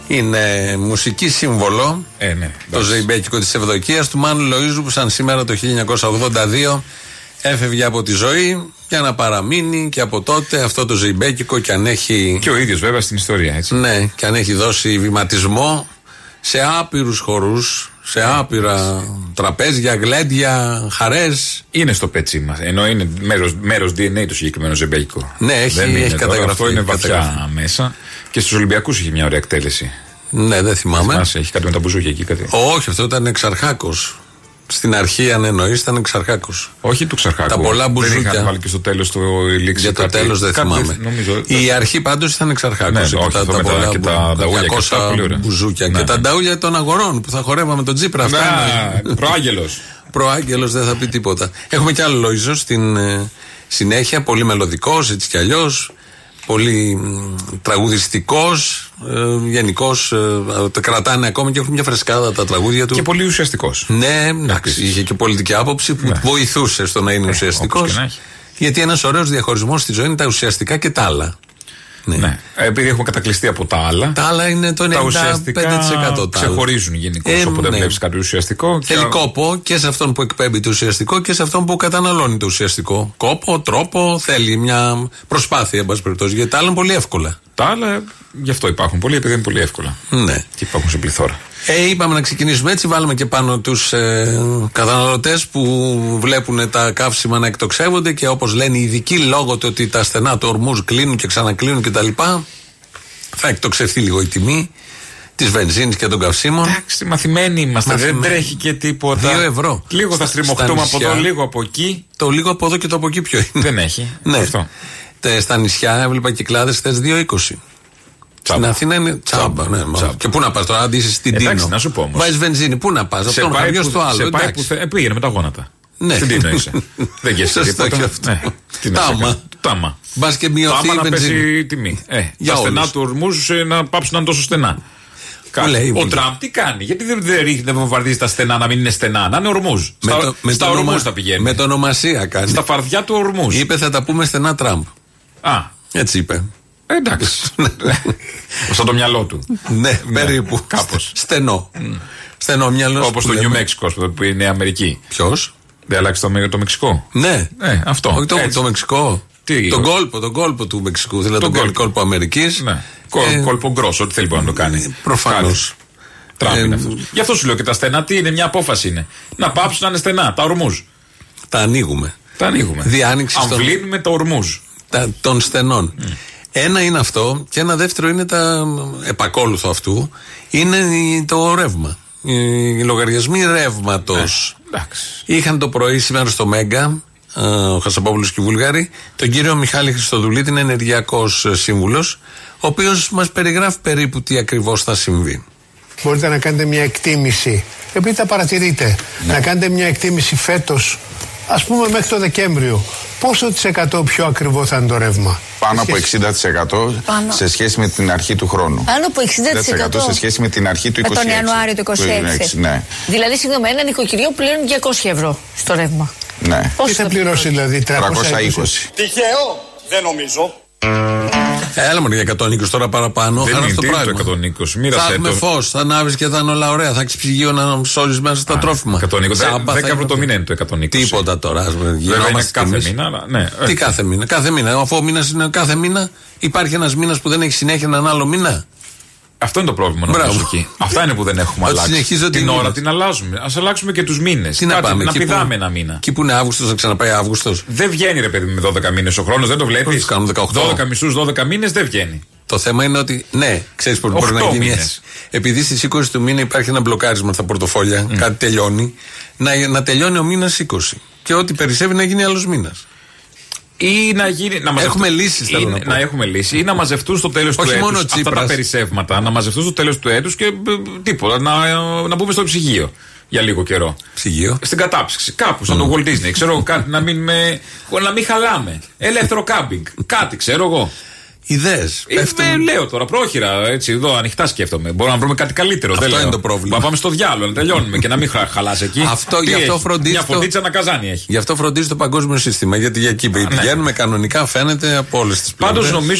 Είναι μουσική σύμβολο. Ναι, το ζεϊμπέκικο της Ευδοκίας του Μάνου Λοΐζου, που σαν σήμερα το 1982 έφευγε από τη ζωή για να παραμείνει και από τότε αυτό το ζεϊμπέκικο, και αν έχει. Και ο ίδιος βέβαια στην ιστορία, έτσι. Ναι, και αν έχει δώσει βηματισμό σε άπειρους χορούς, σε άπειρα τραπέζια, γλέντια, χαρές. Είναι στο πέτσι μας. Ενώ είναι μέρος DNA το συγκεκριμένο ζεϊμπέκικο. Ναι, έχει καταγραφεί. Αυτό είναι βαθιά μέσα. Και στους Ολυμπιακούς είχε μια ωραία εκτέλεση. Ναι, δεν θυμάμαι. Έχει κάτι με τα μπουζούκια εκεί, κάτι. Όχι, αυτό ήταν εξαρχάκος. Στην αρχή, αν εννοείς, ήταν εξαρχάκος. Όχι του Ξαρχάκου. Τα πολλά μπουζούκια. Δεν είχαν βάλει και στο τέλος το ηλίξι. Για το τέλος δεν θυμάμαι. Η αρχή πάντως ήταν εξαρχάκος. Ναι, τα πολλά και τα 200 μπουζούκια. Ναι. Και τα νταούλια των αγορών που θα χορεύαμε τον Τσίπρα. Προάγγελος. Προάγγελος, δεν θα πει τίποτα. Έχουμε κι άλλο Λοΐζο στην συνέχεια. Πολύ μελωδικός, έτσι κι αλλιώς. Πολύ τραγουδιστικός. Γενικώς τα κρατάνε ακόμη και έχουν μια φρεσκάδα τα τραγούδια του. Και πολύ ουσιαστικός. Ναι, εντάξει, είχε και πολιτική άποψη που βοηθούσε στο να είναι ουσιαστικός. Γιατί ένας ωραίος διαχωρισμός στη ζωή είναι τα ουσιαστικά και τα άλλα. Ναι. Επειδή έχουμε κατακλειστεί από τα άλλα. Τα άλλα είναι το 95%. Τα ουσιαστικά ξεχωρίζουν γενικώς. Όποτε βλέπεις κάτι ουσιαστικό. Θέλει κόπο και σε αυτόν που εκπέμπει το ουσιαστικό και σε αυτόν που καταναλώνει το ουσιαστικό. Κόπο, τρόπο, θέλει μια προσπάθεια, εν πάση περιπτώσει. Γιατί τα άλλα είναι πολύ εύκολα. Τα άλλα γι' αυτό υπάρχουν πολλοί, επειδή είναι πολύ εύκολα. Ναι. Και υπάρχουν σε πληθώρα. Είπαμε να ξεκινήσουμε έτσι. Βάλαμε και πάνω τους καταναλωτές που βλέπουν τα καύσιμα να εκτοξεύονται και όπως λένε οι ειδικοί, λόγω του ότι τα στενά του ορμούς κλείνουν και ξανακλείνουν κτλ. Θα εκτοξευτεί λίγο η τιμή της βενζίνης και των καυσίμων. Εντάξει, μαθημένοι είμαστε. Δεν τρέχει και τίποτα. 2 ευρώ. Λίγο θα στριμωχτούμε από εδώ, λίγο από εκεί. Το λίγο από εδώ και το από εκεί ποιο είναι? Δεν έχει. Ναι. Αυτό. Στα νησιά έβλεπα κυκλάδες χθες 2,20. Στην Αθήνα είναι τσάμπα. Ναι, και πού να πας τώρα, αντί είσαι στην Τίνο. Να σου πω όμως. Βάζεις βενζίνη, πού να πας? Αυτό είναι στο άλλο. Πήγαινε με τα γόνατα. Ναι. Στην Τίνο είσαι. Δεν γες τίποτα. Τάμα. Μπας και μειωθεί η βενζίνη. Να πέσει η τιμή. Τα στενά του ορμούς να πάψουν να είναι τόσο στενά. Ο Τραμπ τι κάνει? Γιατί δεν βομβαρδίζει τα στενά να μην είναι στενά, να είναι ορμούς. Στα ορμούς θα πηγαίνει. Με το ονομασία κάνει. Στα φαρδιά του ορμούς. Είπε θα τα πούμε στενά Τραμπ. Έτσι είπε. Εντάξει. Σαν το μυαλό του. Ναι, περίπου. Κάπως. Στενό μυαλό. Όπως το Νιου Μέξικο που είναι Αμερική. Ποιος? Δεν αλλάξει το Μεξικό. Ναι. Αυτό. Όχι το Μεξικό. Τον κόλπο του Μεξικού. Δηλαδή τον κόλπο Αμερικής. Κόλπο γκρόσο, ό,τι θέλει μπορεί να το κάνει. Προφανώς. Γι' αυτό σου λέω και τα στενά τι είναι, μια απόφαση είναι. Να πάψουν να είναι στενά, τα ορμούς. Τα ανοίγουμε. Αμβλύνουμε τα ορμούς. Των στενών. Ένα είναι αυτό και ένα δεύτερο είναι τα επακόλουθο αυτού. Είναι το ρεύμα. Οι λογαριασμοί ρεύματος. Είχαν το πρωί σήμερα στο Μέγκα ο Χασαπόπουλος και οι Βούλγαροι τον κύριο Μιχάλη Χριστοδουλίδη, είναι ενεργειακός σύμβουλος, ο οποίος μας περιγράφει περίπου τι ακριβώς θα συμβεί. Μπορείτε να κάνετε μια εκτίμηση, επειδή τα παρατηρείτε, να κάνετε μια εκτίμηση φέτος, ας πούμε μέχρι το Δεκέμβριο, πόσο % πιο ακριβό θα είναι το ρεύμα? Πάνω από 60% σε σχέση με την αρχή του χρόνου. Πάνω από 60% σε σχέση με την αρχή του 26. Με τον Ιανουάριο του 26. Ναι. Δηλαδή, συγγνώμη, ένα νοικοκυριό πληρώνει 200 ευρώ στο ρεύμα. Ναι. Τι θα πληρώσει δηλαδή, 320? Τυχαίο, δεν νομίζω. Έλα μόνο για 120 τώρα παραπάνω. Δεν είναι το το πράγμα. 120. Θα έχουμε φως, θα ανάβεις και θα είναι όλα ωραία. Θα έχεις ψυγείο να σώζεις μέσα στα τρόφιμα. 120. 10 ευρώ το μήνα είναι το 120. Τίποτα τώρα. Βέβαια είναι κάθε μήνα. Αλλά, ναι. Τι κάθε μήνα? Κάθε μήνα. Αφού ο μήνας είναι κάθε μήνα, υπάρχει ένας μήνας που δεν έχει συνέχεια έναν άλλο μήνα. Αυτό είναι το πρόβλημα νομίζω εκεί. Αυτά είναι που δεν έχουμε αλλάξει. Την ώρα την αλλάζουμε. Ας αλλάξουμε και τους μήνες. Να πηδάμε ένα μήνα. Εκεί που είναι Αύγουστος, θα ξαναπάει Αύγουστος. Δεν βγαίνει ρε παιδί με 12 μήνες ο χρόνος, δεν το βλέπεις. 12 μισούς, 12 μήνες δεν βγαίνει. Το θέμα είναι ότι, ναι, ξέρεις πώς μπορεί να γίνει. Επειδή στις 20 του μήνα υπάρχει ένα μπλοκάρισμα στα πορτοφόλια, κάτι τελειώνει, να τελειώνει ο μήνας 20. Και ό,τι περισσεύει να γίνει άλλος μήνας. Ή να γίνει. Έχουμε λύσεις, θέλω να πω. Να έχουμε λύση ή να μαζευτούν στο τέλος του έτους αυτά τα περισσεύματα. Να μαζευτούν στο τέλος του έτους και τίποτα. Να μπούμε στο ψυγείο για λίγο καιρό. Ψυγείο. Στην κατάψυξη. Κάπου σαν το Walt Disney. Ξέρω κάτι να μην χαλάμε. Ελεύθερο κάμπινγκ. Κάτι ξέρω εγώ. Ιδέες. Λέω τώρα πρόχειρα, έτσι εδώ ανοιχτά σκέφτομαι. Μπορούμε να βρούμε κάτι καλύτερο. Αυτό είναι το πρόβλημα. Να πάμε στο διάλογο, να τελειώνουμε και να μην χαλάσει εκεί. Γι' αυτό φροντίζει. Μια φωτίτσα ένα καζάνι έχει. Γι' αυτό φροντίζει το παγκόσμιο σύστημα. Γιατί για εκεί πηγαίνουμε κανονικά, φαίνεται από όλες τις πλευρές. Πάντως νομίζω